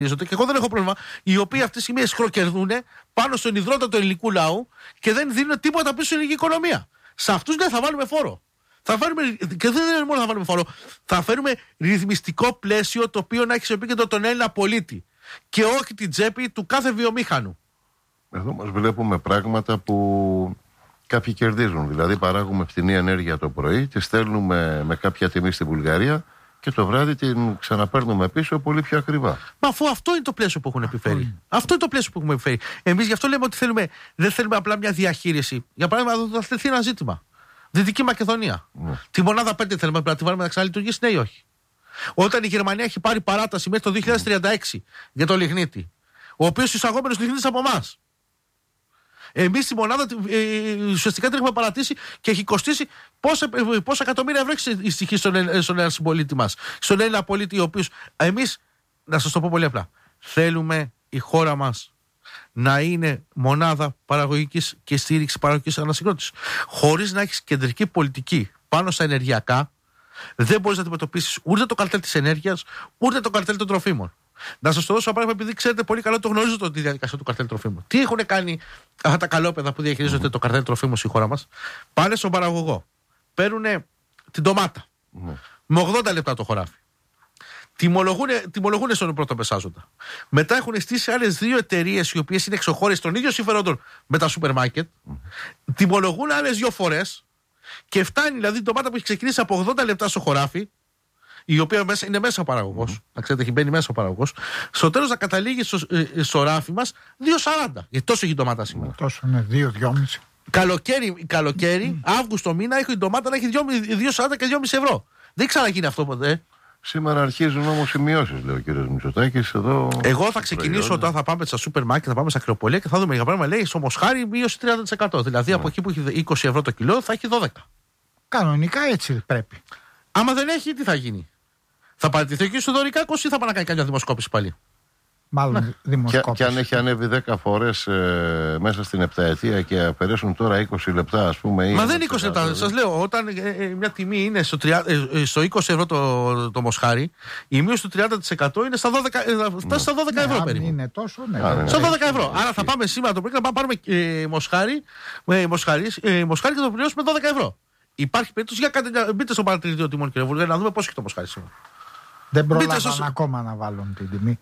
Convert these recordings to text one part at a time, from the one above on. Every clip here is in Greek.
και εγώ δεν έχω πρόβλημα, οι οποίοι αυτή τη στιγμή εσχροκερδούν πάνω στον ιδρώτα του ελληνικού λαού και δεν δίνουν τίποτα πίσω στην ελληνική οικονομία. Σε αυτούς δεν θα βάλουμε φόρο. Και δεν είναι μόνο θα βάλουμε φόρο. Θα φέρουμε ρυθμιστικό πλαίσιο το οποίο να έχει σε επίκεντρο τον Έλληνα πολίτη και όχι την τσέπη του κάθε βιομήχανου. Εδώ μας βλέπουμε πράγματα που κάποιοι κερδίζουν. Δηλαδή, παράγουμε φθηνή ενέργεια το πρωί, τη στέλνουμε με κάποια τιμή στη Βουλγαρία και το βράδυ την ξαναπαίρνουμε πίσω πολύ πιο ακριβά. Μα αφού αυτό είναι το πλαίσιο που έχουν επιφέρει. Αυτό είναι το πλαίσιο που έχουμε επιφέρει. Εμείς γι' αυτό λέμε ότι δεν θέλουμε απλά μια διαχείριση. Για παράδειγμα, θα θεθεί ένα ζήτημα. Δυτική Μακεδονία. Τη μονάδα 5 θέλουμε να τη βάλουμε να ξαναλειτουργήσει, ναι ή όχι? Όταν η Γερμανία έχει πάρει παράταση μέχρι το 2036 για το λιγνίτη, ο οποίος εισαγόμενος λιγνίτης από εμάς. Εμείς τη μονάδα ουσιαστικά την έχουμε παρατήσει και έχει κοστίσει πόσα εκατομμύρια ευρώ έχει στοιχεί στον Έλληνα συμπολίτη μας. Στον Έλληνα πολίτη, ο οποίος εμείς, να σας το πω πολύ απλά, θέλουμε η χώρα μας να είναι μονάδα παραγωγικής και στήριξη παραγωγικής ανασυγκρότησης. Χωρίς να έχεις κεντρική πολιτική πάνω στα ενεργειακά, δεν μπορείς να αντιμετωπίσεις ούτε το καρτέλ της ενέργειας, ούτε το καρτέλ των τροφίμων. Να σας το δώσω παράδειγμα, επειδή ξέρετε πολύ καλά, το γνωρίζω τη διαδικασία του καρτέλ τροφίμων. Τι έχουν κάνει αυτά τα καλόπεδα που διαχειρίζονται το καρτέλ τροφίμων στη χώρα μας? Πάνε στον παραγωγό, παίρνουν την ντομάτα με 80 λεπτά το χωράφι. Τιμολογούν στον πρώτο μεσάζοντα. Μετά έχουν στήσει άλλες 2 εταιρείες οι οποίες είναι εξωχώρες των ίδιων συμφερόντων με τα σούπερ μάρκετ. Τιμολογούν άλλες 2 φορές και φτάνει δηλαδή η ντομάτα που έχει ξεκινήσει από 80 λεπτά στο χωράφι, η οποία είναι μέσα ο παραγωγός, να ξέρετε, έχει μπαίνει μέσα ο παραγωγός, στο τέλος να καταλήγει στο ράφι μας 2,40. Γιατί τόσο έχει η ντομάτα σήμερα. Τόσο είναι, 2-2,5. Καλοκαίρι, Αύγουστο μήνα, έχει η ντομάτα να έχει 2,40 και 2,5 ευρώ. Δεν ξαναγίνει αυτό ποτέ. Σήμερα αρχίζουν όμως οι μειώσεις, λέει ο κύριος Μητσοτάκης. Εγώ θα ξεκινήσω όταν θα πάμε στα σούπερ μάρκετ, θα πάμε στα κρεοπολία και θα δούμε για παράδειγμα, λέει στο Μοσχάρι μείωση 30%. Δηλαδή από εκεί που έχει 20 ευρώ το κιλό θα έχει 12. Κανονικά έτσι πρέπει. Άμα δεν έχει, τι θα γίνει? Θα παραιτηθεί και στο Δωρικάκος ή θα πάει να κάνει κάποια δημοσκόπηση πάλι? Μάλλον δημοσκόπηση. Και αν έχει ανέβει 10 φορές μέσα στην επταετία και αφαιρέσουν τώρα 20 λεπτά, ας πούμε. Μα δεν είναι 20 λεπτά. Σας λέω, όταν μια τιμή είναι στο 20 ευρώ το Μοσχάρι, η μείωση του 30% είναι στα 12, φτάσει στα 12 ευρώ περίπου. Είναι τόσο, ναι. Στα 12 ευρώ. Άρα θα πάμε σήμερα το πρωί να πάρουμε Μοσχάρι και το πληρώσουμε 12 ευρώ. Υπάρχει περίπτωση για μπείτε στο παρατηρητήριο τιμών, κύριε Βουλγαρή, να δούμε πώς έχει το Μοσχάρι σήμερα. Δεν πρόλαβαν ακόμα να βάλουν την τιμή.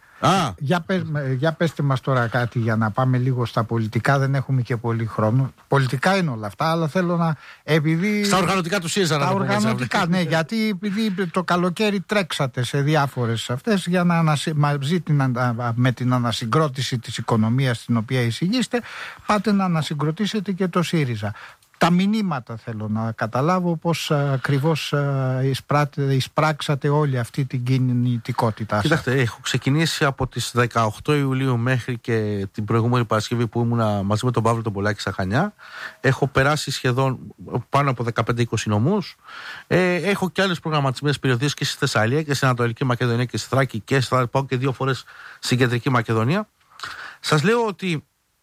Για πέστε μας τώρα κάτι για να πάμε λίγο στα πολιτικά. Δεν έχουμε και πολύ χρόνο. Πολιτικά είναι όλα αυτά, αλλά θέλω να... Στα οργανωτικά του ΣΥΡΙΖΑ να τα οργανωτικά, ναι, γιατί επειδή το καλοκαίρι τρέξατε σε διάφορες αυτές για μαζί με την ανασυγκρότηση της οικονομίας στην οποία εισηγείστε, πάτε να ανασυγκροτήσετε και το ΣΥΡΙΖΑ. Τα μηνύματα θέλω να καταλάβω πώς ακριβώς εισπράξατε όλη αυτή την κινητικότητά σας. Κοιτάξτε, έχω ξεκινήσει από τις 18 Ιουλίου μέχρι και την προηγούμενη Παρασκευή που ήμουνα μαζί με τον Παύλο τον Πολάκη στα Χανιά. Έχω περάσει σχεδόν πάνω από 15-20 νομούς. Έχω και άλλες προγραμματισμένες περιοδίες και στη Θεσσαλία και στην Ανατολική Μακεδονία και στη Θράκη και θα πάω και 2 φορές στην Κεντρική Μακεδονία. Σας λέω ότι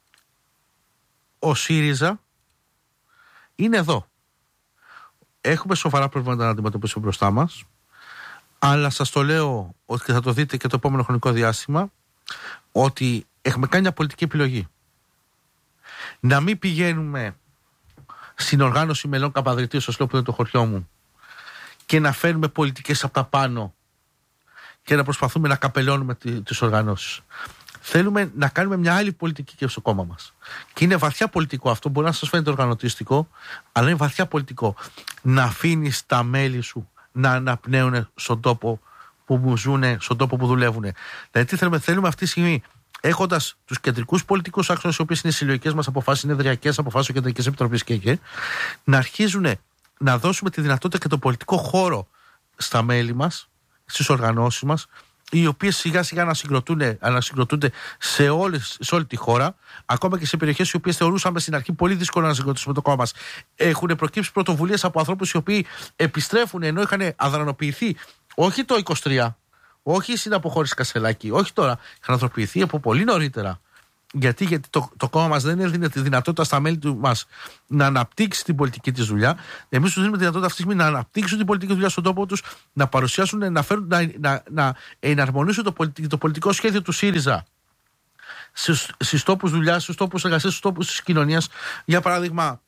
ο ΣΥΡΙΖΑ είναι εδώ. Έχουμε σοβαρά προβλήματα να αντιμετωπίσουμε μπροστά μας, αλλά σας το λέω ότι θα το δείτε και το επόμενο χρονικό διάστημα, ότι έχουμε κάνει μια πολιτική επιλογή. Να μην πηγαίνουμε στην οργάνωση μελών Καπαδριτίου, σας λέω που είναι το χωριό μου, και να φέρνουμε πολιτικές από τα πάνω και να προσπαθούμε να καπελώνουμε τις οργανώσεις. Θέλουμε να κάνουμε μια άλλη πολιτική και στο κόμμα μας. Και είναι βαθιά πολιτικό αυτό. Μπορεί να σας φαίνεται οργανωτιστικό, αλλά είναι βαθιά πολιτικό. Να αφήνεις τα μέλη σου να αναπνέουν στον τόπο που ζουν, στον τόπο που δουλεύουν. Δηλαδή, τι θέλουμε αυτή τη στιγμή, έχοντας τους κεντρικούς πολιτικούς άξονες, οι οποίες είναι συλλογικές μας αποφάσεις, είναι εδριακές αποφάσεις, κεντρικές επιτροπές και να αρχίζουν να δώσουμε τη δυνατότητα και τον πολιτικό χώρο στα μέλη μας, στις οργανώσεις μας, οι οποίες σιγά σιγά ανασυγκροτούνται σε όλη τη χώρα, ακόμα και σε περιοχές οι οποίες θεωρούσαμε στην αρχή πολύ δύσκολο να συγκροτήσουμε το κόμμα μας. Έχουν προκύψει πρωτοβουλίες από ανθρώπους οι οποίοι επιστρέφουν ενώ είχαν αδρανοποιηθεί, όχι το 23, όχι στην αποχώρηση Κασελάκη, όχι τώρα, είχαν ανθρωποιηθεί από πολύ νωρίτερα. Γιατί το κόμμα μας δεν έδινε τη δυνατότητα στα μέλη του μας να αναπτύξει την πολιτική της δουλειά. Εμείς τους δίνουμε τη δυνατότητα αυτή τη στιγμή να αναπτύξουν την πολιτική δουλειά στον τόπο τους, να παρουσιάσουν, να εναρμονίσουν το πολιτικό σχέδιο του ΣΥΡΙΖΑ στους τόπους δουλειάς, στους τόπους εργασίας, στους τόπους της κοινωνίας. Για παράδειγμα,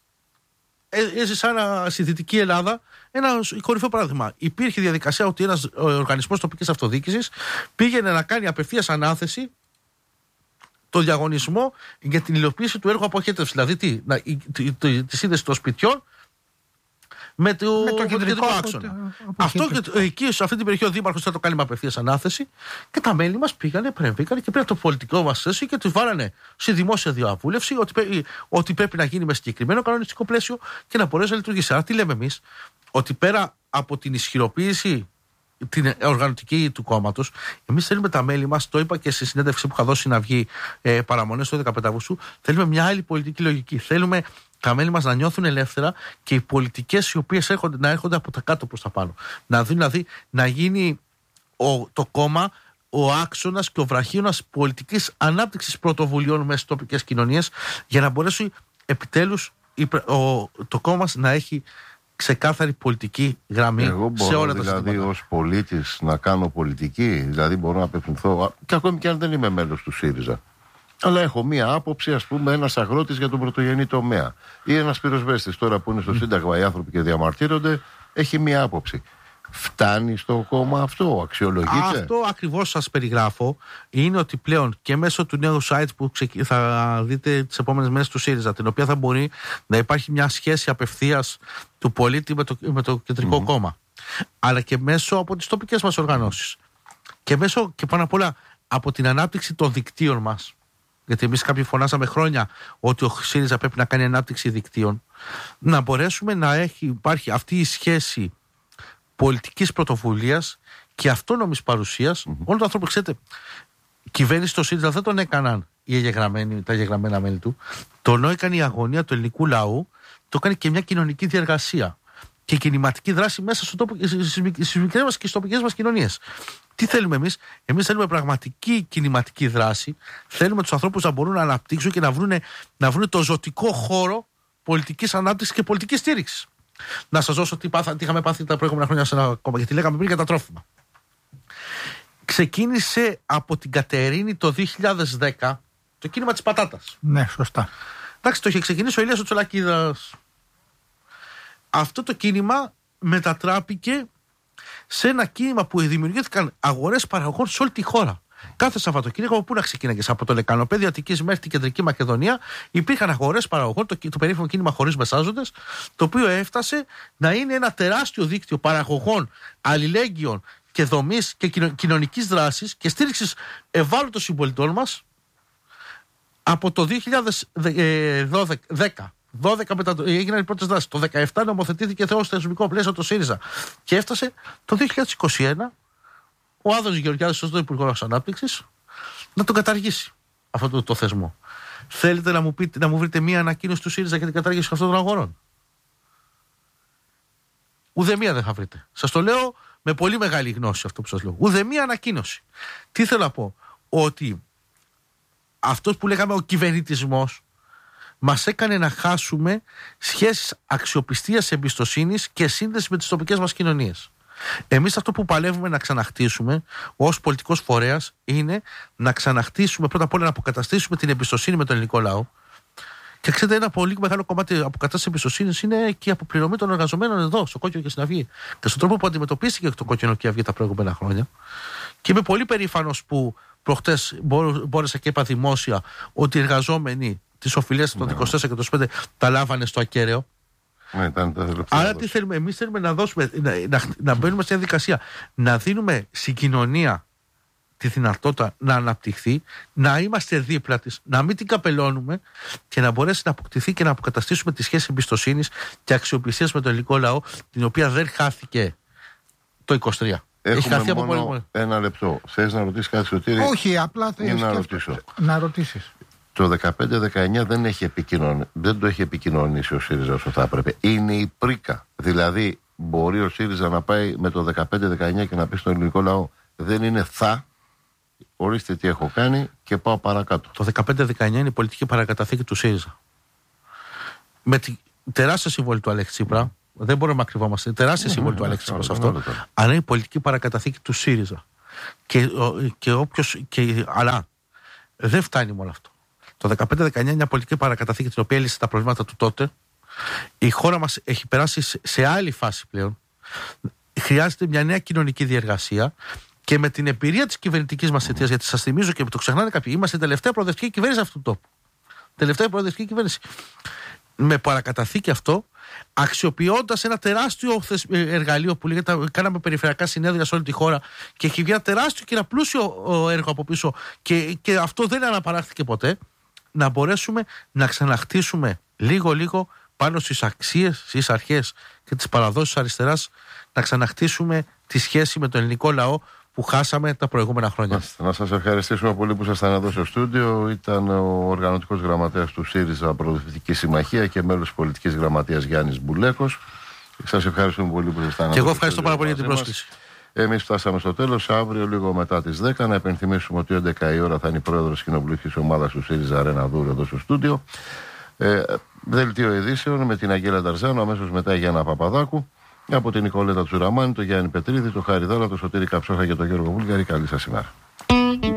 έζησα στη Δυτική Ελλάδα ένα κορυφαίο παράδειγμα. Υπήρχε διαδικασία ότι ένας οργανισμός τοπικής αυτοδιοίκησης πήγαινε να κάνει απευθείας ανάθεση το διαγωνισμό για την υλοποίηση του έργου αποχέτευσης. Δηλαδή τη σύνδεση των σπιτιών με το κεντρικό άξονα. Αυτό εκεί, σε αυτή την περιοχή, ο Δήμαρχος θα το κάνει με απευθείας ανάθεση και τα μέλη μας πήγανε, παρεμβήκανε και πήραν το πολιτικό μας θέση και τους βάλανε στη δημόσια διαβούλευση ότι πρέπει να γίνει με συγκεκριμένο κανονιστικό πλαίσιο και να μπορέσει να λειτουργήσει. Άρα, τι λέμε εμείς, ότι πέρα από την ισχυροποίηση την οργανωτική του κόμματος, εμείς θέλουμε τα μέλη μας, το είπα και στη συνέντευξη που είχα δώσει να βγει παραμονές το 15 Αυγούστου, θέλουμε μια άλλη πολιτική λογική. Θέλουμε τα μέλη μας να νιώθουν ελεύθερα και οι πολιτικές οι οποίες να έρχονται από τα κάτω προς τα πάνω. Δηλαδή να γίνει το κόμμα ο άξονας και ο βραχίωνας πολιτικής ανάπτυξης πρωτοβουλειών μέσα στις τοπικές κοινωνίες, για να μπορέσει επιτέλους το κόμμα μας να έχει ξεκάθαρη πολιτική γραμμή σε όλα τα ζητήματα. Δηλαδή, ως πολίτης να κάνω πολιτική, δηλαδή μπορώ να απευθυνθώ, και ακόμη και αν δεν είμαι μέλος του ΣΥΡΙΖΑ, αλλά έχω μία άποψη, ας πούμε, ένας αγρότης για τον πρωτογενή τομέα ή ένας πυροσβέστης τώρα που είναι στο Σύνταγμα, οι άνθρωποι και διαμαρτύρονται, έχει μία άποψη. Φτάνει στο κόμμα αυτό, αξιολογείται? Αυτό ακριβώς σας περιγράφω. Είναι ότι πλέον και μέσω του νέου site που θα δείτε τις επόμενες μέρες του ΣΥΡΙΖΑ, την οποία θα μπορεί να υπάρχει μια σχέση απευθείας του πολίτη με το κεντρικό κόμμα, αλλά και μέσω από τις τοπικές μας οργανώσεις και μέσω και πάνω απ' όλα από την ανάπτυξη των δικτύων μας. Γιατί εμείς κάποιοι φωνάσαμε χρόνια ότι ο ΣΥΡΙΖΑ πρέπει να κάνει ανάπτυξη δικτύων, να μπορέσουμε να υπάρχει αυτή η σχέση πολιτικής πρωτοβουλίας και αυτόνομης παρουσίας όλων των ανθρώπων. Ξέρετε, κυβέρνηση το ΣΥΡΙΖΑ δεν τον έκαναν τα εγγεγραμμένα μέλη του. Τον έκανε η αγωνία του ελληνικού λαού, το έκανε και μια κοινωνική διαργασία και κινηματική δράση μέσα στον τόπο, στις μικρές μας και στις τοπικές μας κοινωνίες. Τι θέλουμε εμείς? Εμείς θέλουμε πραγματική κινηματική δράση. Θέλουμε τους ανθρώπους να μπορούν να αναπτύξουν και να βρουν το ζωτικό χώρο πολιτικής ανάπτυξης και πολιτικής στήριξης. Να σας δώσω τι είχαμε πάθει τα προηγούμενα χρόνια σε ένα κόμμα, γιατί λέγαμε πριν για τα τρόφιμα. Ξεκίνησε από την Κατερίνη το 2010 το κίνημα της πατάτας. Ναι, σωστά. Εντάξει, το είχε ξεκινήσει ο Ηλίας ο Τσολακίδας. Αυτό το κίνημα μετατράπηκε σε ένα κίνημα που δημιουργήθηκαν αγορές παραγωγών σε όλη τη χώρα. Κάθε Σαββατοκύριακο, πού να ξεκίναγες, από το Λεκανοπέδιο Αττικής μέχρι την Κεντρική Μακεδονία, υπήρχαν αγορές παραγωγών, το περίφημο κίνημα χωρίς μεσάζοντες, το οποίο έφτασε να είναι ένα τεράστιο δίκτυο παραγωγών, αλληλέγγυων και δομής και κοινωνικής δράσης και στήριξης ευάλωτων συμπολιτών μας από το 2010. 12 έγιναν οι πρώτες δράσεις. Το 2017 νομοθετήθηκε ως θεσμικό πλαίσιο το ΣΥΡΙΖΑ. Και έφτασε το 2021 ο Άδωνης Γεωργιάδης, ως το Υπουργός Ανάπτυξης, να τον καταργήσει αυτό το θεσμό. Θέλετε να μου βρείτε μία ανακοίνωση του ΣΥΡΙΖΑ για την κατάργηση αυτών των αγορών? Ουδέμια δεν θα βρείτε. Σας το λέω με πολύ μεγάλη γνώση αυτό που σας λέω. Ουδέμια ανακοίνωση. Τι θέλω να πω? Ότι αυτός που λέγαμε ο κυβερνητισμός μας έκανε να χάσουμε σχέσεις αξιοπιστίας, εμπιστοσύνης και σύνδεση με τις τοπικές μας κοινωνίες. Εμείς αυτό που παλεύουμε να ξαναχτίσουμε ως πολιτικός φορέας είναι να ξαναχτίσουμε, πρώτα απ' όλα να αποκαταστήσουμε την εμπιστοσύνη με τον ελληνικό λαό. Και ξέρετε, ένα πολύ μεγάλο κομμάτι αποκατάστασης εμπιστοσύνης είναι και η αποπληρωμή των εργαζομένων εδώ, στο Κόκκινο και στην Αυγή. Και στον τρόπο που αντιμετωπίστηκε το Κόκκινο και η Αυγή τα προηγούμενα χρόνια. Και είμαι πολύ περήφανος που προχτές μπόρεσα και είπα δημόσια ότι οι εργαζόμενοι τις οφειλές των 24 και των 25 τα λάβανε στο ακέραιο. Άρα τι θέλουμε? Εμείς θέλουμε να δώσουμε, να μπαίνουμε στην διαδικασία, να δίνουμε στην κοινωνία τη δυνατότητα να αναπτυχθεί, να είμαστε δίπλα της, να μην την καπελώνουμε και να μπορέσει να αποκτηθεί και να αποκαταστήσουμε τη σχέση εμπιστοσύνης και αξιοπιστίας με τον ελληνικό λαό, την οποία δεν χάθηκε το 23. Έχουμε μόνο ένα λεπτό. Θες να ρωτήσεις κάτι, Σωτήρη? Όχι, απλά θέλω να ρωτήσεις. Το 15-19 δεν το έχει επικοινωνήσει ο ΣΥΡΙΖΑ όσο θα έπρεπε. Είναι η πρίκα. Δηλαδή, μπορεί ο ΣΥΡΙΖΑ να πάει με το 15-19 και να πει στον ελληνικό λαό: δεν είναι ορίστε τι έχω κάνει και πάω παρακάτω. Το 15-19 είναι η πολιτική παρακαταθήκη του ΣΥΡΙΖΑ. Με τη τεράστια συμβολή του Αλέξη Τσίπρα, δεν μπορούμε να κρυβόμαστε, τεράστια συμβολή του Αλέξη Τσίπρα σε αυτό, αλλά είναι η πολιτική παρακαταθήκη του ΣΥΡΙΖΑ. Αλλά δεν φτάνει μόνο αυτό. Το 15-19 είναι μια πολιτική παρακαταθήκη την οποία έλυσε τα προβλήματα του τότε. Η χώρα μας έχει περάσει σε άλλη φάση πλέον. Χρειάζεται μια νέα κοινωνική διεργασία και με την εμπειρία της κυβερνητικής μας θητείας, γιατί σας θυμίζω και το ξεχνάνε κάποιοι, είμαστε η τελευταία προοδευτική κυβέρνηση αυτού του τόπου. Τελευταία προοδευτική κυβέρνηση. Με παρακαταθήκη αυτό, αξιοποιώντας ένα τεράστιο εργαλείο που λέγεται, κάναμε περιφερειακά συνέδρια σε όλη τη χώρα και έχει βγει ένα τεράστιο και ένα πλούσιο έργο από πίσω και αυτό δεν αναπαράχθηκε ποτέ, να μπορέσουμε να ξαναχτίσουμε λίγο-λίγο πάνω στις αξίες, στις αρχές και τις παραδόσεις αριστεράς, να ξαναχτίσουμε τη σχέση με τον ελληνικό λαό που χάσαμε τα προηγούμενα χρόνια. Να σας ευχαριστήσουμε πολύ που ήσασταν εδώ στο στούντιο. Ήταν ο οργανωτικός γραμματέας του ΣΥΡΙΖΑ Προοδευτική Συμμαχία και μέλος της πολιτικής γραμματείας Γιάννης Μπουλέκος. Σας ευχαριστούμε πολύ που ήσασταν εδώ. Και εγώ ευχαριστώ πάρα πολύ για την πρόσκληση. Εμείς φτάσαμε στο τέλος. Αύριο, λίγο μετά τις 10, να επενθυμίσουμε ότι 11 η ώρα θα είναι η πρόεδρος της κοινοβουλευτικής ομάδας του ΣΥΡΙΖΑ Ρένα Δούρου εδώ στο στούντιο. Δελτίο ειδήσεων με την Αγγέλα Νταρζάνο, αμέσως μετά η Γιάννα Παπαδάκου. Από την Νικολέτα Τσουραμάνη, τον Γιάννη Πετρίδη, τον Χάρη Δόλα, τον Σωτήρη Καψόχα και τον Γιώργο Βούλγαρη. Καλή σας ημέρα.